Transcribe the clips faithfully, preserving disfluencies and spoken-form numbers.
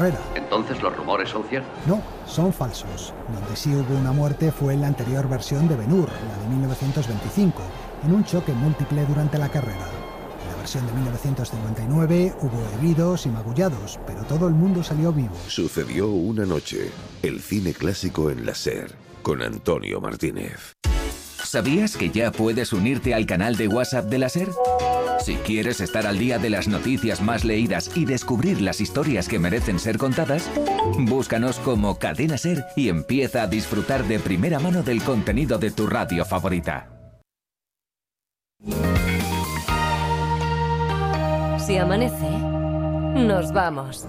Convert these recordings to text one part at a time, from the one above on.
carrera. ¿Entonces los rumores son ciertos? No, son falsos. Donde sí hubo una muerte fue en la anterior versión de Ben-Hur, la de mil novecientos veinticinco, en un choque múltiple durante la carrera. En la versión de mil novecientos cincuenta y nueve hubo heridos y magullados, pero todo el mundo salió vivo. Sucedió una noche. El cine clásico en la SER, con Antonio Martínez. ¿Sabías que ya puedes unirte al canal de WhatsApp de la SER? Si quieres estar al día de las noticias más leídas y descubrir las historias que merecen ser contadas, búscanos como Cadena SER y empieza a disfrutar de primera mano del contenido de tu radio favorita. Si amanece, nos vamos.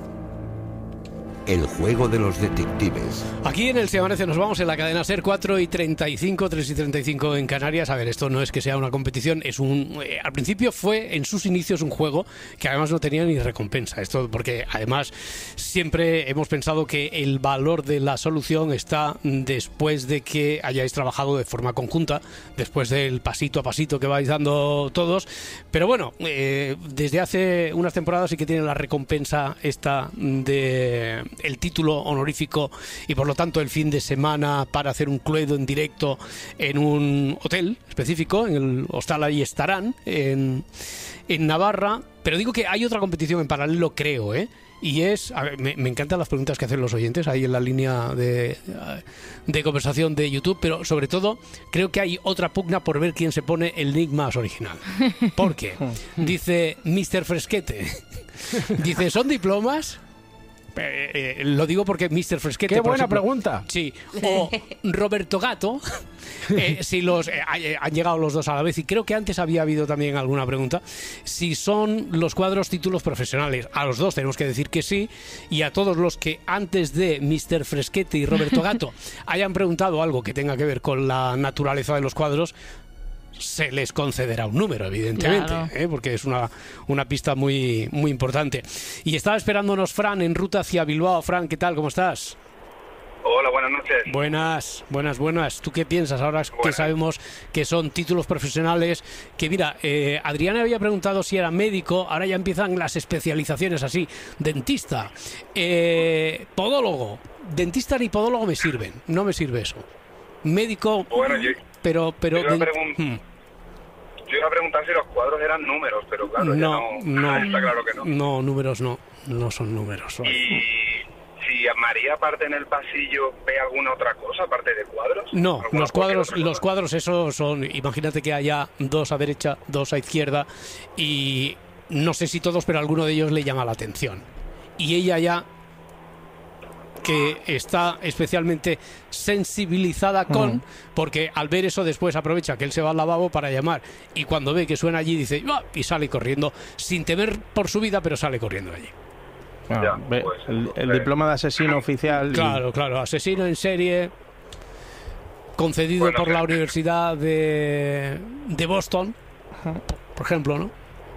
El juego de los detectives. Aquí en el Se Amanece nos vamos en la cadena SER, cuatro y treinta y cinco, tres y treinta y cinco en Canarias. A ver, esto no es que sea una competición, es un... Eh, al principio fue en sus inicios un juego que además no tenía ni recompensa. Esto porque además siempre hemos pensado que el valor de la solución está después de que hayáis trabajado de forma conjunta, después del pasito a pasito que vais dando todos. Pero bueno, eh, desde hace unas temporadas sí que tiene la recompensa esta de... el título honorífico y por lo tanto el fin de semana para hacer un cluedo en directo en un hotel específico, en el Hostal Ahí Estarán, en, en Navarra. Pero digo que hay otra competición en paralelo, creo, ¿eh? Y es, a ver, me, me encantan las preguntas que hacen los oyentes ahí en la línea de, de conversación de YouTube, pero sobre todo creo que hay otra pugna por ver quién se pone el nick más original. ¿Por qué? Dice míster Fresquete, dice, ¿son diplomas? Eh, eh, lo digo porque míster Fresquete... ¡Qué buena ejemplo, pregunta! Sí, o Roberto Gato, eh, si los eh, han llegado los dos a la vez, y creo que antes había habido también alguna pregunta, si son los cuadros títulos profesionales. A los dos tenemos que decir que sí, y a todos los que antes de míster Fresquete y Roberto Gato hayan preguntado algo que tenga que ver con la naturaleza de los cuadros, se les concederá un número, evidentemente, claro. ¿eh? Porque es una, una pista muy, muy importante. Y estaba esperándonos Fran en ruta hacia Bilbao. Fran, ¿qué tal? ¿Cómo estás? Hola, buenas noches. Buenas, buenas, buenas. ¿Tú qué piensas ahora buenas. que sabemos que son títulos profesionales? Que mira, eh, Adriana había preguntado si era médico, ahora ya empiezan las especializaciones así. Dentista, eh, podólogo. Dentista ni podólogo me sirven, no me sirve eso. Médico, bueno, yo, pero... pero yo, iba pregun- hmm. yo iba a preguntar si los cuadros eran números, pero claro, no, no, no está claro que no. No, números no, no son números. Son. Y... si María aparte en el pasillo ve alguna otra cosa aparte de cuadros. No, los cuadros, los cuadros esos son, imagínate que haya dos a derecha, dos a izquierda y no sé si todos, pero alguno de ellos le llama la atención. Y ella ya, que está especialmente sensibilizada con, uh-huh. porque al ver eso después aprovecha que él se va al lavabo para llamar y cuando ve que suena allí dice ¡ah! Y sale corriendo sin temer por su vida, pero sale corriendo allí. Ah, ya, ve, pues, el, el eh. diploma de asesino oficial. Claro, y... claro, asesino en serie concedido bueno, por sí. la Universidad de, de Boston, uh-huh. por, por ejemplo, ¿no?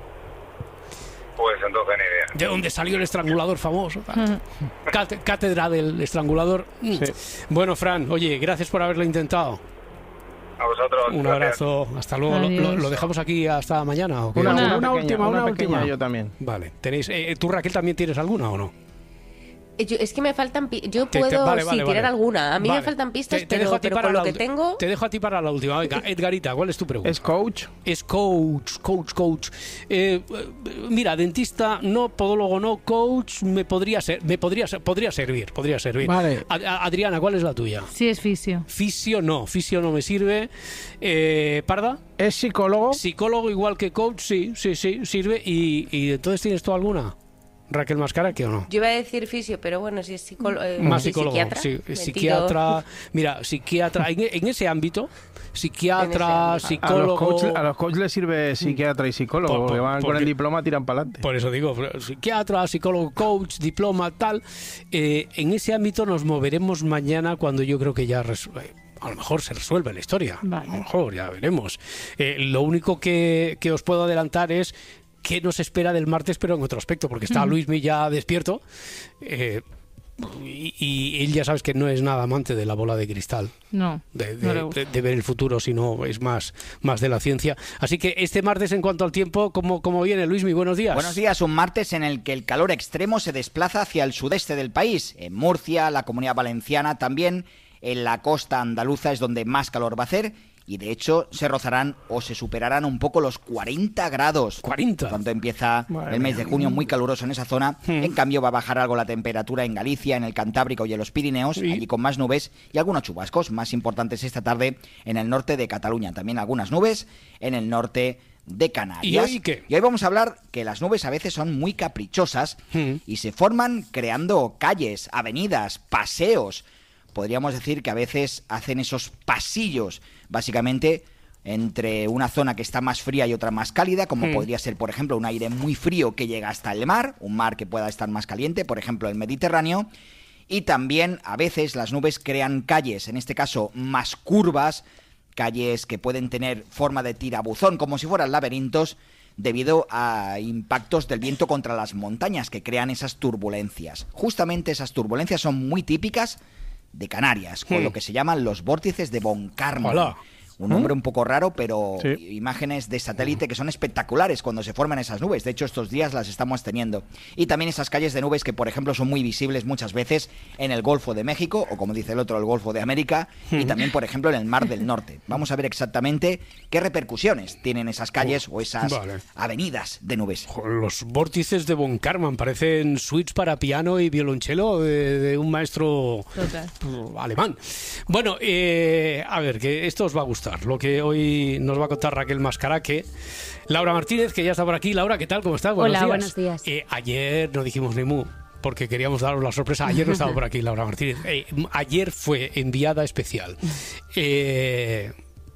Pues entonces ni idea. De donde salió el estrangulador famoso. Uh-huh. Cát- cátedra del estrangulador. Sí. Bueno, Fran, oye, gracias por haberlo intentado. A vosotros. Un gracias. Abrazo, hasta luego. ¿Lo, lo, ¿Lo dejamos aquí hasta mañana? ¿O qué? Una, una, una pequeña, última, una, una pequeña última. Yo también. Vale, tenéis. Eh, ¿Tú, Raquel, también tienes alguna o no? Yo, es que me faltan pi- yo te, puedo te, vale, sí vale, tirar vale. alguna. A mí vale. me faltan pistas, te, te pero, pero con lo que ulti- tengo. Te dejo a ti para la última. Venga, Edgarita, ¿cuál es tu pregunta? ¿Es coach? Es coach, coach, coach. Eh, mira, dentista no, podólogo no, coach me podría ser, me podría podría servir, podría servir. Vale. Ad- Adriana, ¿cuál es la tuya? Sí, es fisio. Fisio no, fisio no me sirve. Eh, ¿Parda? ¿Es psicólogo? Psicólogo igual que coach, sí, sí, sí, sirve. ¿Y, y entonces tienes tú alguna? Raquel Mascara, ¿qué o no? Yo iba a decir fisio, pero bueno, si es psicólogo, eh, más sí, psicólogo, psiquiatra. sí, psiquiatra. Mira, psiquiatra, en, en ese ámbito, psiquiatra, ese ámbito. psicólogo. A los coaches a los coach les sirve psiquiatra y psicólogo, Por, por, porque van porque, con el diploma tiran para adelante. Por eso digo, psiquiatra, psicólogo, coach, diploma, tal. Eh, en ese ámbito nos moveremos mañana cuando yo creo que ya resuelve. A lo mejor se resuelve la historia. Vale. A lo mejor, ya veremos. Eh, lo único que, que os puedo adelantar es qué nos espera del martes, pero en otro aspecto, porque está mm. Luismi ya despierto. Eh, Y, y él ya sabes que no es nada amante de la bola de cristal. No, de, de, no le gusta. de, de ver el futuro, sino es más, más de la ciencia. Así que este martes, en cuanto al tiempo, ¿cómo, cómo viene, Luismi? Buenos días. Buenos días, un martes en el que el calor extremo se desplaza hacia el sudeste del país. En Murcia, la Comunidad Valenciana, también en la costa andaluza es donde más calor va a hacer. Y de hecho se rozarán o se superarán un poco los cuarenta grados. ¿cuarenta? Cuando empieza Madre el mes mía. de junio muy caluroso en esa zona. Hmm. En cambio va a bajar algo la temperatura en Galicia, en el Cantábrico y en los Pirineos, Sí. allí con más nubes y algunos chubascos más importantes esta tarde en el norte de Cataluña. También algunas nubes en el norte de Canarias. ¿Y hoy qué? Y hoy vamos a hablar que las nubes a veces son muy caprichosas Hmm. y se forman creando calles, avenidas, paseos. Podríamos decir que a veces hacen esos pasillos, básicamente entre una zona que está más fría y otra más cálida, como Hmm. podría ser, por ejemplo, un aire muy frío que llega hasta el mar, un mar que pueda estar más caliente, por ejemplo, el Mediterráneo, y también a veces las nubes crean calles, en este caso más curvas, calles que pueden tener forma de tirabuzón, como si fueran laberintos, debido a impactos del viento contra las montañas que crean esas turbulencias. Justamente esas turbulencias son muy típicas de Canarias, con Hmm. lo que se llaman los vórtices de Von Karman. Hola. Un nombre un poco raro, pero Sí. imágenes de satélite que son espectaculares cuando se forman esas nubes. De hecho, estos días las estamos teniendo. Y también esas calles de nubes que, por ejemplo, son muy visibles muchas veces en el Golfo de México, o como dice el otro, el Golfo de América, y también, por ejemplo, en el Mar del Norte. Vamos a ver exactamente qué repercusiones tienen esas calles o esas Vale. avenidas de nubes. Los vórtices de Von Karman parecen suites para piano y violonchelo de, de un maestro Total. uh, alemán. Bueno, eh, a ver, que esto os va a gustar. Lo que hoy nos va a contar Raquel Mascaraque. Laura Martínez, que ya está por aquí. Laura, ¿qué tal? ¿Cómo estás? Buenos Hola, días. buenos días. Eh, ayer no dijimos ni mu, porque queríamos daros la sorpresa. Ayer no estaba por aquí Laura Martínez. Eh, ayer fue enviada especial. Eh...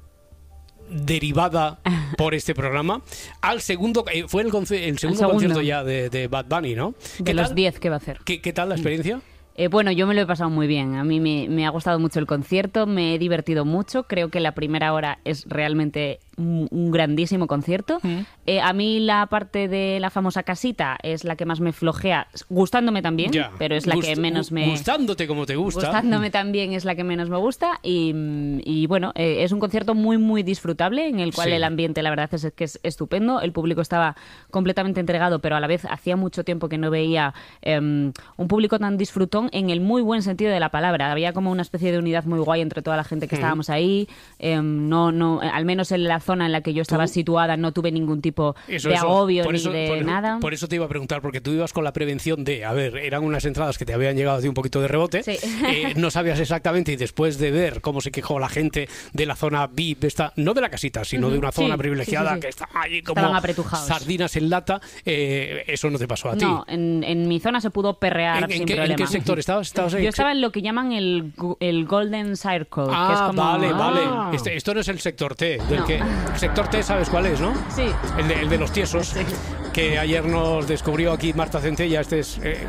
derivada por este programa al segundo, eh, fue el, conce- el segundo, segundo. concierto ya de, de Bad Bunny, ¿no? De ¿Qué los tal? diez que va a hacer. ¿Qué, qué tal la experiencia? Eh, bueno, yo me lo he pasado muy bien. A mí me, me ha gustado mucho el concierto, me he divertido mucho. Creo que la primera hora es realmente un, un grandísimo concierto. Mm. Eh, a mí la parte de la famosa casita es la que más me flojea, gustándome también, Ya. pero es la Gust- que menos me... Gustándote como te gusta. Gustándome también es la que menos me gusta y, y bueno, eh, es un concierto muy muy disfrutable en el cual Sí. el ambiente la verdad es que es estupendo, el público estaba completamente entregado, pero a la vez hacía mucho tiempo que no veía eh, un público tan disfrutón en el muy buen sentido de la palabra. Había como una especie de unidad muy guay entre toda la gente que Mm. estábamos ahí, eh, no, no, al menos en la zona en la que yo estaba Tú- situada no tuve ningún tipo Eso, de eso. agobio Por ni eso- de por- nada. Por eso te iba a preguntar, porque tú ibas con la prevención de, a ver, eran unas entradas que te habían llegado de un poquito de rebote, Sí. eh, no sabías exactamente, y después de ver cómo se quejó la gente de la zona V I P, esta, no de la casita, sino de una Sí, zona sí, privilegiada sí, sí. que está allí como Estaban apretujados. sardinas en lata, eh, eso no te pasó a ti. No, en, en mi zona se pudo perrear ¿En, en sin qué, en problema. qué sector estabas? ¿Estabas en- Yo estaba en lo que llaman el, gu- el Golden Circle, Ah, que es como... vale, vale. Ah. Este- esto no es el sector T. Del No. que, el sector T, ¿sabes cuál es, no? Sí. El de, el de los tiesos, que ayer nos descubrió aquí Marta Centella. Este es eh,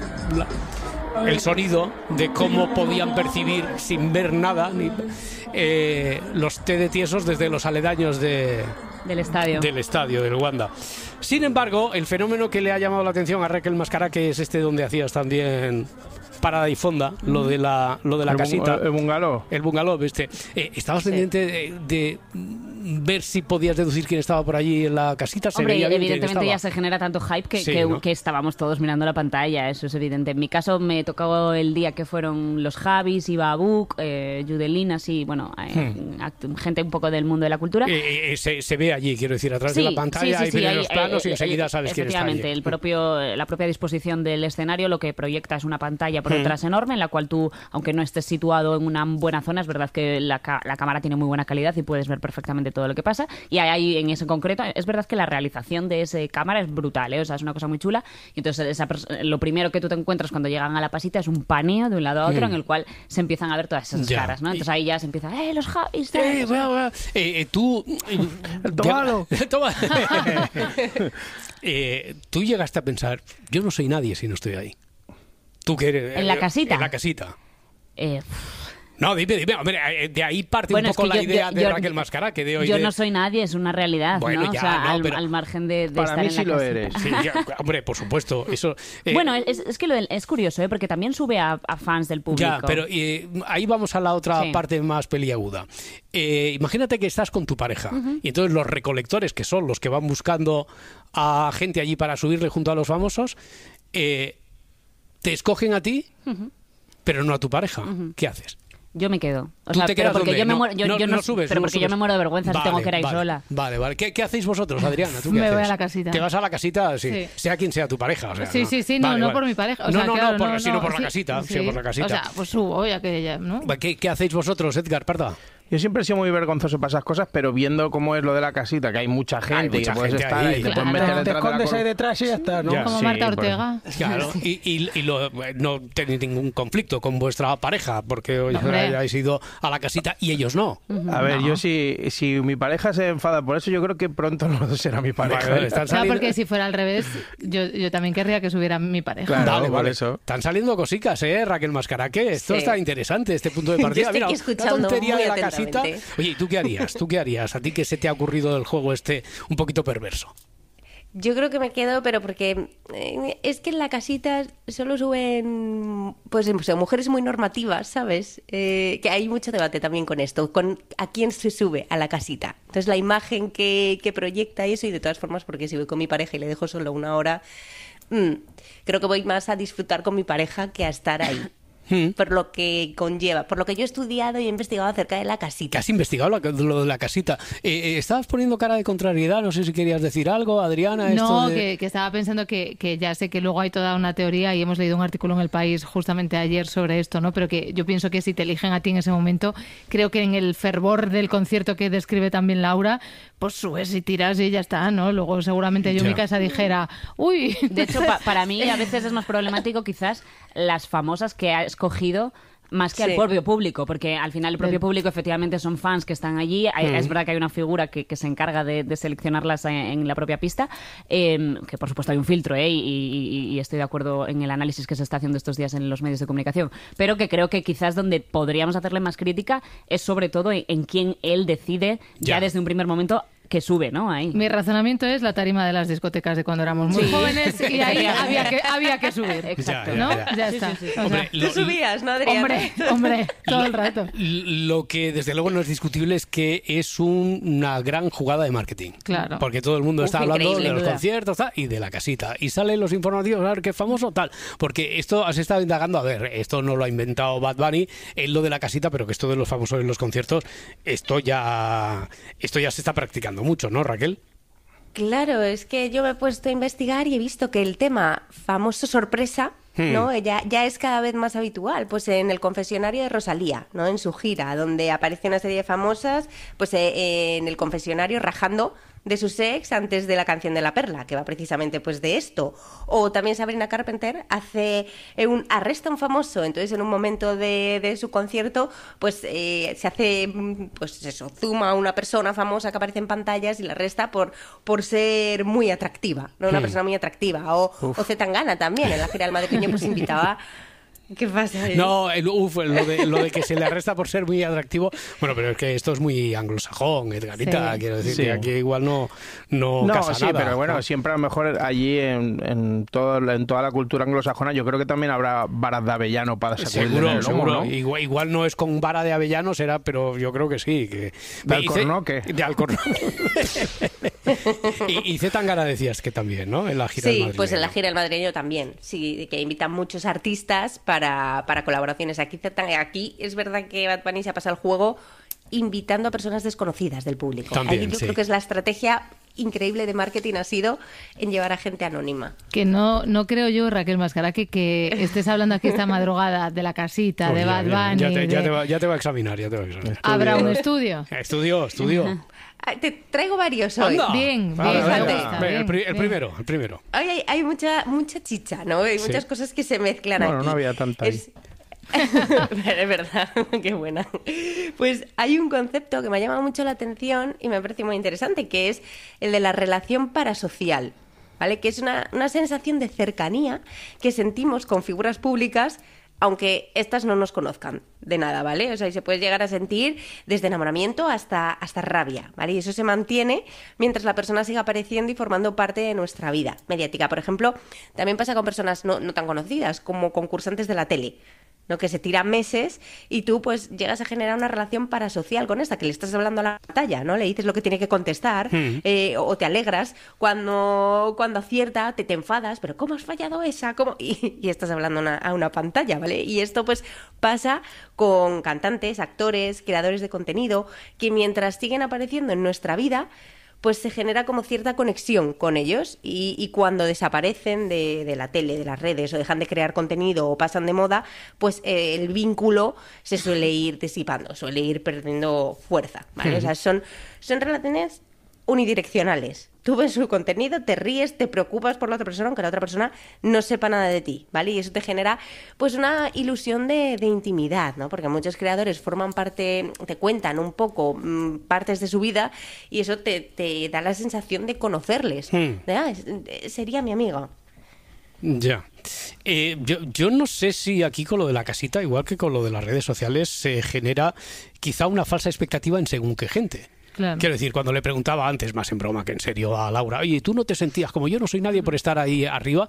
la- el sonido de cómo podían percibir sin ver nada ni, eh, los té de tiesos desde los aledaños de, Del estadio. del estadio del Wanda. Sin embargo, el fenómeno que le ha llamado la atención a Raquel Mascaraque es este donde hacías también parada y fonda, lo de la, lo de la El bung- casita. el bungalow. El bungalow, este. Eh, ¿Estabas pendiente de, de ver si podías deducir quién estaba por allí en la casita? ¿Se Hombre, veía bien quién evidentemente ya estaba? se genera tanto hype que, Sí, que, ¿no? que estábamos todos mirando la pantalla, eso es evidente. En mi caso me tocó el día que fueron los Javis, Iba Abuk, eh, Judelina, así, bueno, eh, act- gente un poco del mundo de la cultura. Eh, eh, se, se ve allí, quiero decir, atrás de Sí, la pantalla, sí, sí, hay sí, primeros hay, planos eh, y enseguida eh, sabes quién está allí. efectivamente, el propio, la propia disposición del escenario lo que proyecta es una pantalla por Mm. detrás enorme en la cual tú, aunque no estés situado en una buena zona, es verdad que la, ca- la cámara tiene muy buena calidad y puedes ver perfectamente todo lo que pasa. Y ahí, en ese concreto, es verdad que la realización de esa cámara es brutal, ¿eh? O sea, es una cosa muy chula. Y entonces esa pers- lo primero que tú te encuentras cuando llegan a la pasita es un paneo de un lado a otro Mm. en el cual se empiezan a ver todas esas Ya. caras, ¿no? Entonces ahí ya se empieza, ¡eh, los Javis! Eh, bueno, bueno. Eh, eh, tú... El tomado. Ya- Toma. Eh, tú llegaste a pensar, yo no soy nadie si no estoy ahí. Tú que eres... ¿En la casita? En la casita. Eh, No, dime, dime. Hombre, de ahí parte bueno, un poco es que la yo, idea yo, de yo, Raquel Mascara, que de hoy Yo de... no soy nadie, es una realidad, bueno, ¿no? Ya, o sea, no, al, pero... al margen de, de Para estar mí en sí la lo casita. eres. Sí, ya, hombre, por supuesto. Eso, eh... Bueno, es, es que lo del, es curioso, ¿eh? Porque también sube a, a fans del público. Ya, pero eh, ahí vamos a la otra sí. parte más peliaguda. Eh, imagínate que estás con tu pareja uh-huh. y entonces los recolectores, que son los que van buscando a gente allí para subirle junto a los famosos, eh, te escogen a ti, uh-huh. pero no a tu pareja. Uh-huh. ¿Qué haces? Yo me quedo. O ¿Tú sea, te pero quedas porque dónde? yo me No, muero, yo, no, yo no, no subes, pero no porque subes. yo me muero de vergüenza vale, si tengo que ir ahí vale, sola. Vale, vale. ¿Qué, qué hacéis vosotros, Adriana? ¿Tú qué me haces? voy a la casita. ¿Te vas a la casita? Sí. sí. Sea quien sea tu pareja. O sea, sí, ¿no? sí, sí, no, vale, no vale. por mi pareja. O no, sea, no, claro, no, por, no, sino no, por sí, la casita. Sí. Sí. por la casita. O sea, pues subo ya que ya, ¿no? ¿Qué, ¿Qué hacéis vosotros, Edgar Parda? Yo siempre he sido muy vergonzoso para esas cosas, pero viendo cómo es lo de la casita, que hay mucha gente hay mucha y que puedes gente estar ahí, ahí, te claro. puedes meter Te detrás de la escondes col- ahí detrás y ya está, ¿no? Ya, Como sí, Marta por Ortega. Claro, y, y, y lo, no tenéis ningún conflicto con vuestra pareja, porque hoy Hombre. habéis ido a la casita y ellos no. A ver, No. yo si, si mi pareja se enfada por eso, yo creo que pronto no será mi pareja. Vale, vale, están Claro, saliendo... porque si fuera al revés, yo, yo también querría que subiera mi pareja. Claro, Vale, por vale. eso. Están saliendo cositas, ¿eh, Raquel Mascaraque? Esto Sí. está interesante, este punto de Yo partida. estoy Mira, aquí una escuchando tontería muy de la casita. atentamente. Oye, ¿y tú qué harías? ¿Tú qué harías? ¿A ti qué se te ha ocurrido del juego este un poquito perverso? Yo creo que me quedo, pero porque eh, es que en la casita solo suben pues o sea, mujeres muy normativas, ¿sabes? Eh, que hay mucho debate también con esto, con a quién se sube a la casita. Entonces la imagen que, que proyecta eso, y de todas formas, porque si voy con mi pareja y le dejo solo una hora, mmm, creo que voy más a disfrutar con mi pareja que a estar ahí. Por lo que conlleva, por lo que yo he estudiado y he investigado acerca de la casita. ¿Que has investigado la- lo de la casita? Eh, eh, estabas poniendo cara de contrariedad, no sé si querías decir algo, Adriana. Esto No, de... que, que estaba pensando que, que ya sé que luego hay toda una teoría y hemos leído un artículo en El País justamente ayer sobre esto, ¿no? Pero que yo pienso que si te eligen a ti en ese momento, creo que en el fervor del concierto que describe también Laura, pues subes y tiras y ya está, ¿no? Luego seguramente yo en Ya. mi casa dijera, uy... De hecho, pa- para mí a veces es más problemático quizás las famosas que ha escogido más que Sí. al propio público, porque al final el propio público efectivamente son fans que están allí. Hay- Mm. Es verdad que hay una figura que, que se encarga de, de seleccionarlas en, en la propia pista, eh, que por supuesto hay un filtro, ¿eh? y, y- y estoy de acuerdo en el análisis que se está haciendo estos días en los medios de comunicación, pero que creo que quizás donde podríamos hacerle más crítica es sobre todo en, en quién él decide ya, Ya. desde un primer momento que sube, ¿no? Ahí. Mi razonamiento es la tarima de las discotecas de cuando éramos muy Sí. jóvenes y ahí había que, había que subir. Exacto. Ya, ¿No? ya, ya. Ya Sí, está. sí, sí. O Hombre, sea, lo- Tú subías, ¿no, Adriana? hombre, hombre, todo el rato. Lo que desde luego no es discutible es que es un- una gran jugada de marketing. Claro. Porque todo el mundo Uf, está hablando increíble, de los duda. conciertos tal, y de la casita. Y salen los informativos, a ver qué famoso tal. Porque esto has estado indagando, a ver, esto no lo ha inventado Bad Bunny, es lo de la casita, pero que esto de los famosos en los conciertos, esto ya, esto ya se está practicando mucho, ¿no, Raquel? Claro, es que yo me he puesto a investigar y he visto que el tema famoso sorpresa, ¿no? Ya, ya es cada vez más habitual. Pues en el confesionario de Rosalía, ¿no? En su gira, donde aparece una serie de famosas, pues eh, eh, en el confesionario rajando de su ex antes de la canción de La Perla, que va precisamente pues de esto. O también Sabrina Carpenter hace eh, un arresta a un famoso, entonces en un momento de, de su concierto pues eh, se hace mm, pues eso, zoom a una persona famosa que aparece en pantallas y la arresta por, por ser muy atractiva, ¿no? Una Hmm. persona muy atractiva. O, o Zetangana también, en la gira del madrileño pues invitaba... ¿Qué pasa? No, el, uf, lo, de, lo de que se le arresta por ser muy atractivo. Bueno, pero es que esto es muy anglosajón, Edgarita. Sí. Quiero decir Sí. que aquí igual no, no, No, casa sí, nada. pero bueno, siempre a lo mejor allí en, en, todo, en toda la cultura anglosajona yo creo que también habrá varas de avellano para sacudir Seguro, el lomo, seguro. ¿no? Igual, igual no es con vara de avellano, será, pero yo creo que sí. Que... ¿De Y Ce- alcornoque? De alcornoque. y, y Zetangana decías que también, ¿no? En la gira del Sí, madrileño. pues en la gira del madrileño también. Sí, que invitan muchos artistas para, para colaboraciones. Aquí, aquí es verdad que Bad Bunny se ha pasado el juego invitando a personas desconocidas del público. También, Ahí yo sí. creo que es la estrategia increíble de marketing ha sido en llevar a gente anónima. Que no, no creo yo, Raquel Mascaraque, que estés hablando aquí esta madrugada de la casita, Pues de ya, Bad ya, Bunny. ya, te, ya de- te va, ya te va a examinar, ya te va a examinar. ¿Habrá un estudio? Estudio, estudio. Ah, Te traigo varios hoy. Anda. Bien, Vale, bien, venga. me gusta, Venga, el, bien, pri- el bien. primero, el primero. Hay, hay, hay mucha mucha chicha, ¿no? Hay Sí. muchas cosas que se mezclan Bueno, aquí. no había tanta ahí. Es... es verdad, qué buena. Pues hay un concepto que me ha llamado mucho la atención y me parece muy interesante, que es el de la relación parasocial, ¿vale? Que es una, una sensación de cercanía que sentimos con figuras públicas aunque estas no nos conozcan de nada, ¿vale? O sea, y se puede llegar a sentir desde enamoramiento hasta, hasta rabia, ¿vale? Y eso se mantiene mientras la persona siga apareciendo y formando parte de nuestra vida mediática. Por ejemplo, también pasa con personas no, no tan conocidas, como concursantes de la tele, ¿no? Que se tiran meses y tú pues llegas a generar una relación parasocial con esta, que le estás hablando a la pantalla, ¿no? Le dices lo que tiene que contestar, mm. eh, o te alegras cuando, cuando acierta, te, te enfadas, pero ¿cómo has fallado esa? ¿Cómo? Y, y estás hablando una, a una pantalla, ¿vale? Y esto pues pasa con cantantes, actores, creadores de contenido, que mientras siguen apareciendo en nuestra vida, pues se genera como cierta conexión con ellos y, y cuando desaparecen de, de la tele, de las redes o dejan de crear contenido o pasan de moda, pues eh, el vínculo se suele ir disipando, suele ir perdiendo fuerza, ¿vale? O sea, son, son relaciones unidireccionales. Tú ves su contenido, te ríes, te preocupas por la otra persona, aunque la otra persona no sepa nada de ti, ¿vale? Y eso te genera, pues, una ilusión de, de intimidad, ¿no? Porque muchos creadores forman parte, te cuentan un poco mmm, partes de su vida y eso te, te da la sensación de conocerles. Hmm. De, ah, sería mi amigo. Ya. Eh, yo, yo no sé si aquí con lo de la casita, igual que con lo de las redes sociales, se genera quizá una falsa expectativa en según qué gente. Claro. Quiero decir, cuando le preguntaba antes, más en broma que en serio, a Laura, oye, ¿tú no te sentías como yo no soy nadie por estar ahí arriba?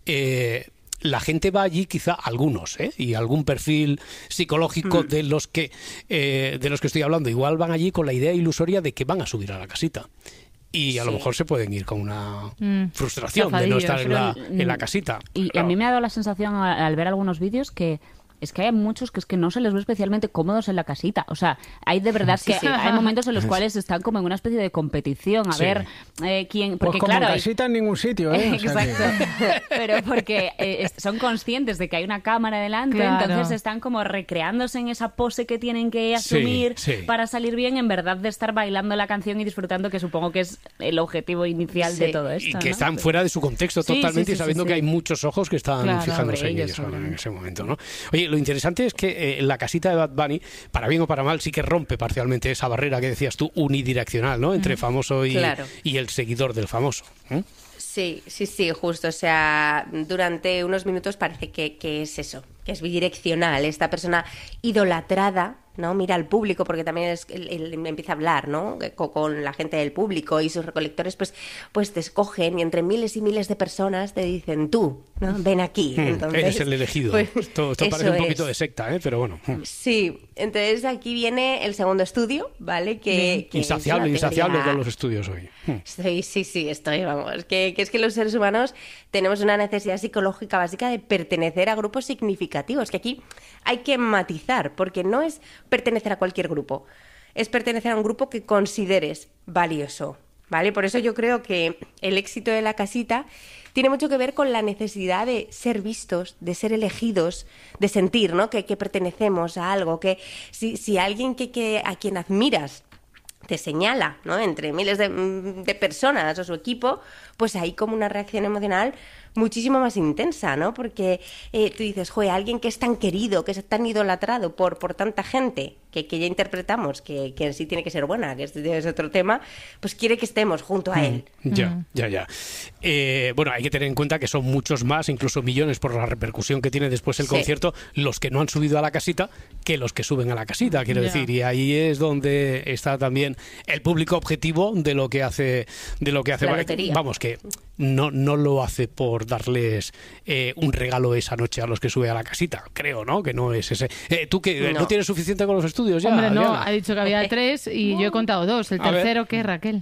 Eh, la gente va allí, quizá algunos, ¿eh? Y algún perfil psicológico mm. de los que eh, de los que estoy hablando, igual van allí con la idea ilusoria de que van a subir a la casita. Y a sí. lo mejor se pueden ir con una mm. frustración de no estar en la, en la casita. Y claro. a mí me ha dado la sensación al, al ver algunos vídeos que es que hay muchos que es que no se les ve especialmente cómodos en la casita. O sea, hay de verdad sí, que sí. hay momentos en los cuales están como en una especie de competición a sí. ver eh, quién... Porque, pues como claro, casita hay... en ningún sitio, ¿eh? Exacto. O sea que... Pero porque eh, son conscientes de que hay una cámara delante, claro. entonces están como recreándose en esa pose que tienen que asumir sí, sí. para salir bien, en verdad de estar bailando la canción y disfrutando, que supongo que es el objetivo inicial sí. de todo esto. Y que ¿no? están fuera de su contexto sí, totalmente sí, sí, y sabiendo sí, sí. que hay muchos ojos que están claro, fijándose en ellos, ellos en ese momento, ¿no? Oye, lo interesante es que eh, la casita de Bad Bunny, para bien o para mal, sí que rompe parcialmente esa barrera que decías tú, unidireccional, ¿no? Entre famoso y, claro. y el seguidor del famoso. ¿eh? Sí, sí, sí, justo. O sea, durante unos minutos parece que, que es eso, que es bidireccional. Esta persona idolatrada, ¿no? Mira al público, porque también es, él, él empieza a hablar, ¿no? Con, con la gente del público, y sus recolectores pues, pues te escogen y entre miles y miles de personas te dicen tú, ¿no? Ven aquí. Entonces, eres el elegido. Pues, esto esto parece un poquito es. de secta, ¿eh? Pero bueno. Sí, entonces aquí viene el segundo estudio, ¿vale? Que, que insaciable, insaciable con los estudios hoy. Estoy, sí, sí, estoy, vamos. Que, que es que los seres humanos tenemos una necesidad psicológica básica de pertenecer a grupos significativos, que aquí hay que matizar, porque no es pertenecer a cualquier grupo, es pertenecer a un grupo que consideres valioso, ¿vale? Por eso yo creo que el éxito de la casita tiene mucho que ver con la necesidad de ser vistos, de ser elegidos, de sentir, ¿no? que, que pertenecemos a algo, que si, si alguien que, que a quien admiras te señala, ¿no? Entre miles de, de personas o su equipo, pues hay como una reacción emocional muchísimo más intensa, ¿no? Porque eh, tú dices, joder, alguien que es tan querido, que es tan idolatrado por, por tanta gente, que, que ya interpretamos que, que en sí tiene que ser buena, que este es otro tema, pues quiere que estemos junto a él. Mm, ya, mm. ya, ya. Eh, bueno, hay que tener en cuenta que son muchos más, incluso millones por la repercusión que tiene después el sí. concierto, los que no han subido a la casita que los que suben a la casita, quiero yeah. decir, y ahí es donde está también el público objetivo de lo que hace, de lo que hace, vamos, que no, no lo hace por darles eh, un regalo esa noche a los que sube a la casita, creo, ¿no? Que no es ese. Eh, ¿Tú que no. no tienes suficiente con los estudios ya? Hombre, no, Diana? Ha dicho que había tres y no. yo he contado dos. ¿El tercero qué, Raquel?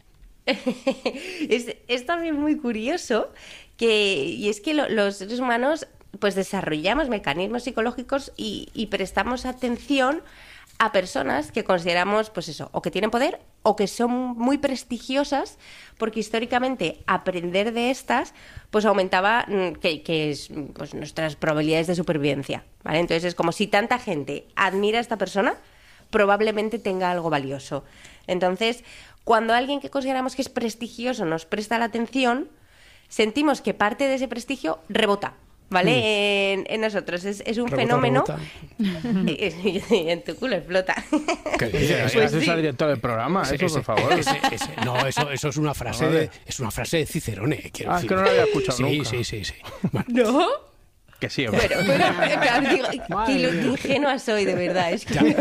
es, es también muy curioso que, y es que lo, los seres humanos pues desarrollamos mecanismos psicológicos y, y prestamos atención a personas que consideramos, pues eso, o que tienen poder o que son muy prestigiosas, porque históricamente aprender de estas pues aumentaba que, que es, pues, nuestras probabilidades de supervivencia, ¿vale? Entonces es como si tanta gente admira a esta persona, probablemente tenga algo valioso. Entonces, cuando alguien que consideramos que es prestigioso nos presta la atención, sentimos que parte de ese prestigio rebota, ¿vale? Mm. En, en nosotros. Es, es un rebota, fenómeno... en tu culo explota. ¿Qué dices? Pues sí. Es el director del programa, ese, eso, ese, por favor. Ese, ese, no, eso, eso es una frase, de, es una frase de Cicerone. Ah, decir. Es que no lo había escuchado sí, nunca. Sí, sí, sí. Bueno. ¿No? que sí, hombre. Bueno, bueno, claro, digo, qué, lo- qué ingenua soy, de verdad. Es que...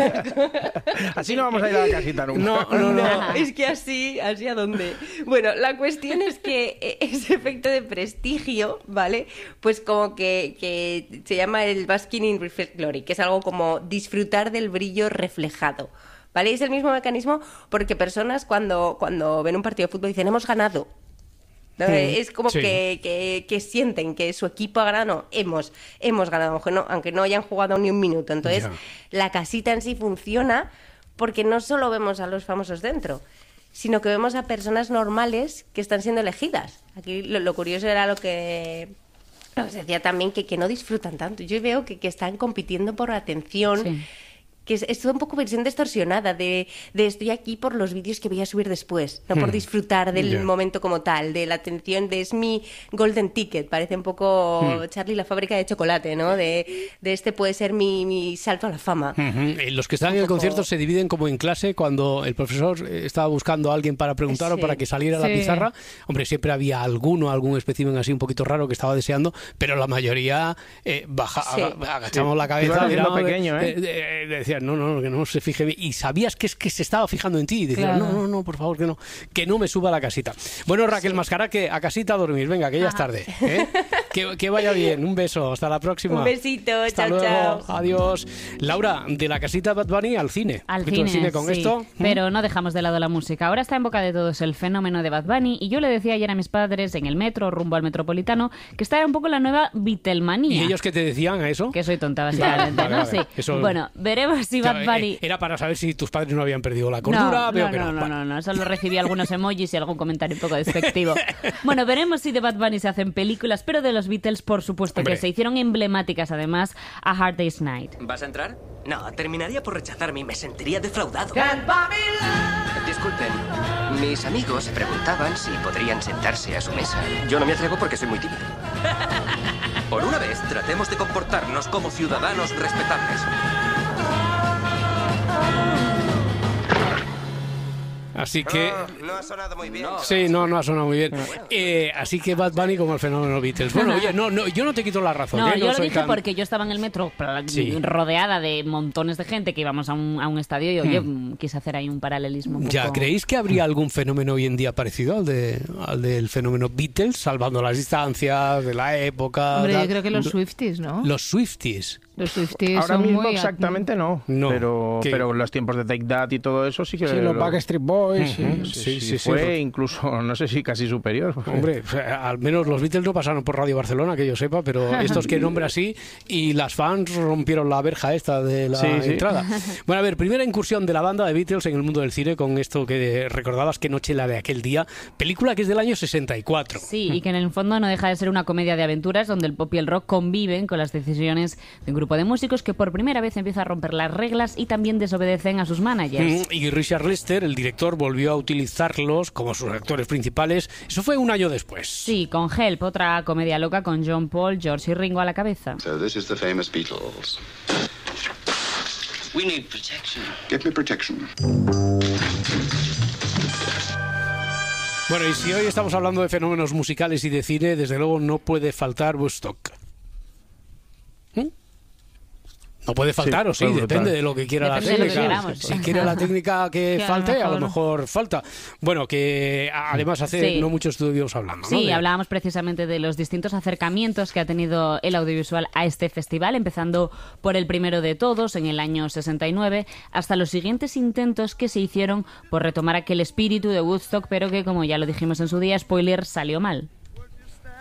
Así no vamos a ir a la casita nunca. No, no, no. Es que así, así a dónde. Bueno, la cuestión es que eh, ese efecto de prestigio, ¿vale? Pues como que, que se llama el basking in reflect glory, que es algo como disfrutar del brillo reflejado. ¿Vale? Es el mismo mecanismo porque personas cuando, cuando ven un partido de fútbol dicen hemos ganado. ¿No? Sí. Es como Sí. que, que, que sienten que su equipo ha ganado. No, hemos, hemos ganado, aunque no, aunque no hayan jugado ni un minuto. Entonces, Ya. la casita en sí funciona porque no solo vemos a los famosos dentro, sino que vemos a personas normales que están siendo elegidas. Aquí lo, lo curioso era lo que... lo que se decía también, que, que no disfrutan tanto. Yo veo que, que están compitiendo por atención... Sí. Que es, es todo un poco versión distorsionada de, de estoy aquí por los vídeos que voy a subir después, no por Hmm. disfrutar del Ya. momento como tal, de la atención, de es mi golden ticket, parece un poco Hmm. Charlie la fábrica de chocolate, ¿no? De, de este puede ser mi, mi salto a la fama. Ujú. Eh, Los que están en el concierto se dividen como en clase cuando el profesor eh, estaba buscando a alguien para preguntar o Sí. para que saliera la Sí. pizarra. Hombre, siempre había alguno, algún espécimen así un poquito raro que estaba deseando, pero la mayoría eh, baja, Sí. aga- agachamos Sí. la cabeza. Iban haciendo miramos, pequeño, ¿eh? eh, eh, decían, no, no, que no se fije bien. Y sabías que es que se estaba fijando en ti. Y decían, Claro. no, no, no, por favor, que no, que no me suba a la casita. Bueno, Raquel Mascara, que a casita a dormir. Venga, que ya es tarde. ¿eh? que, que vaya bien. Un beso. Hasta la próxima. Un besito, Hasta chao, luego. chao. Adiós. Laura, de la casita Bad Bunny al cine. Al ¿Viste el cine, con sí, esto? pero no dejamos de lado la música. Ahora está en boca de todos el fenómeno de Bad Bunny y yo le decía ayer a mis padres en el metro, rumbo al Metropolitano, que esta era un poco la nueva Beatlemanía. ¿Y ellos qué te decían a eso? Que soy tonta, básicamente, Vale, ¿no? vale. Sí. Eso- Bueno, veremos si Bad Ya, eh, Bunny... Era para saber si tus padres no habían perdido la cordura. No, Veo no, que no, no, Vale. no, no, solo recibí algunos emojis y algún comentario un poco despectivo. Bueno, veremos si de Bad Bunny se hacen películas, pero de los Beatles, por supuesto Hombre. que se hicieron emblemáticas, además, a Hard Day's Night. ¿Vas a entrar? No, terminaría por rechazarme y me sentiría defraudado. Disculpen, mis amigos preguntaban si podrían sentarse a su mesa. Yo no me atrevo porque soy muy tímido. Por una vez, tratemos de comportarnos como ciudadanos respetables. Así que... No ha sonado muy bien. Sí, no, no ha sonado muy bien. Eh, así que Bad Bunny como el fenómeno Beatles. Bueno, oye, no, no, yo no te quito la razón. No, ¿eh? yo lo soy dije tan- porque yo estaba en el metro pra- Sí. rodeada de montones de gente que íbamos a un, a un estadio y oye, Hmm. quise hacer ahí un paralelismo un Ya, poco- ¿creéis que habría algún fenómeno hoy en día parecido al, de, al del fenómeno Beatles, salvando las distancias de la época? Hombre, yo tal? creo que los Swifties, ¿no? Los Swifties. Los Swifties Ahora son mismo muy... exactamente no, No. pero ¿Qué? pero los tiempos de Take That y todo eso sí que Sí, los lo- Backstreet Boys, Ujú, sí, sí, sí, sí, sí, fue sí. incluso no sé si casi superior. Hombre, o sea, al menos los Beatles no pasaron por Radio Barcelona, que yo sepa, pero estos que nombre así, y las fans rompieron la verja esta de la Sí, sí. entrada. Bueno, a ver, primera incursión de la banda de Beatles en el mundo del cine con esto que recordabas, que noche la de aquel día, película que es del año sesenta y cuatro. Sí, y que en el fondo no deja de ser una comedia de aventuras donde el pop y el rock conviven con las decisiones de un grupo de músicos que por primera vez empieza a romper las reglas y también desobedecen a sus managers. Mm, Y Richard Lester, el director, volvió a utilizarlos como sus actores principales. Eso fue un año después. Sí, con Help, otra comedia loca con John Paul, George y Ringo a la cabeza. So this is the famous Beatles. We need protection. Get me protection. Bueno, y si hoy estamos hablando de fenómenos musicales y de cine, desde luego no puede faltar Woodstock. ¿Mm? No puede faltar, Sí, o sí, fue depende brutal. de lo que quiera Depende la de lo que técnica. queramos. Si quiere la técnica que Que a lo falte, a lo mejor- mejor falta. Bueno, que a- además hace Sí. no mucho estuvimos hablando, ¿no? Sí, De- hablábamos precisamente de los distintos acercamientos que ha tenido el audiovisual a este festival, empezando por el primero de todos en el año sesenta y nueve, hasta los siguientes intentos que se hicieron por retomar aquel espíritu de Woodstock, pero que, como ya lo dijimos en su día, spoiler, salió mal.